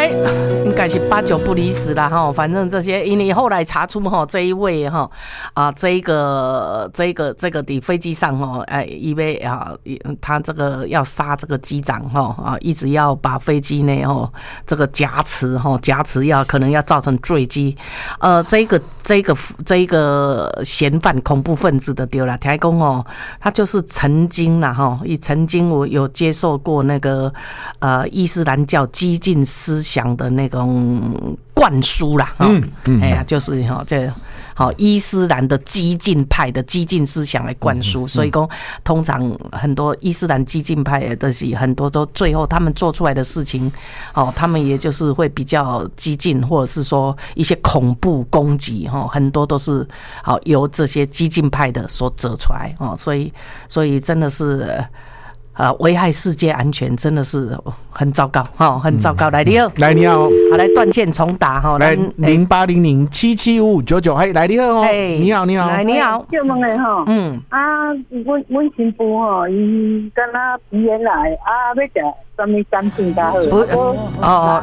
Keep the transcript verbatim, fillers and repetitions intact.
该应该是八九不离十啦哈。反正这些，因为后来查出哈这一位哈啊这一个这一个这个的飞机上哈哎因为啊他这个要杀这个机长哈啊一直要把飞机呢哈这个挟持哈挟持要可能要造成坠机，呃这个这个这个嫌犯恐怖分子的丢了，听讲哦他就是曾经啦哈，曾经我有接受过那个呃伊斯兰教激进思想的那种灌输啦，嗯嗯，哎呀，就是哈这。好，伊斯兰的激进派的激进思想来灌输，所以说通常很多伊斯兰激进派的是很多都最后他们做出来的事情，哦，他们也就是会比较激进，或者是说一些恐怖攻击，哈，很多都是好由这些激进派的所折出来，哦，所以所以真的是。呃，危害世界安全真的是很糟糕哈，很糟糕。来，你好， 来你好， 好来断线重打哈， 来零八零零七七五五九九，嘿，来你好哦，你好你好， 来你好， 就问的哈，嗯啊，阮阮新妇吼，伊敢若鼻炎来啊，要食什么产品较好？ 不哦，